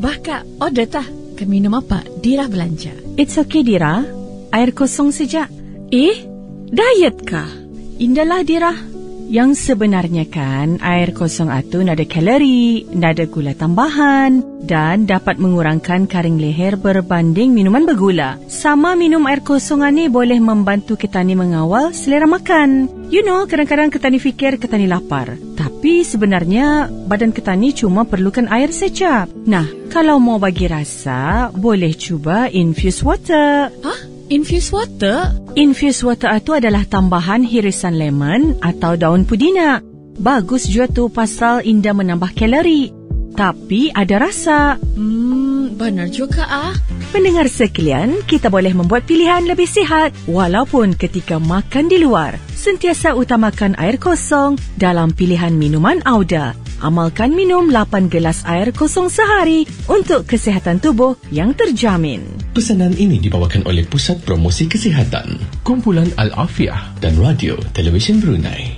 Kak, order tah. Kami minum apa? Dira belanja. It's okay, Dira. Air kosong saja. Diet kah? Indahlah, Dira. Yang sebenarnya kan, air kosong itu nada kalori, nada gula tambahan dan dapat mengurangkan karing leher berbanding minuman bergula. Sama minum air kosongan ni boleh membantu kita ni mengawal selera makan. You know, kadang-kadang kita ni fikir kita ni lapar. Tapi sebenarnya badan kita ni cuma perlukan air saja. Nah, kalau mau bagi rasa, boleh cuba infused water. Infused water? Infused water itu adalah tambahan hirisan lemon atau daun pudina. Bagus juga tu pasal indah menambah kalori. Tapi ada rasa. Benar juga Pendengar sekalian, kita boleh membuat pilihan lebih sihat. Walaupun ketika makan di luar, sentiasa utamakan air kosong dalam pilihan minuman Auda. Amalkan minum 8 gelas air kosong sehari untuk kesihatan tubuh yang terjamin. Pesanan ini dibawakan oleh Pusat Promosi Kesihatan, Kumpulan Al-Afiah dan Radio Televisyen Brunei.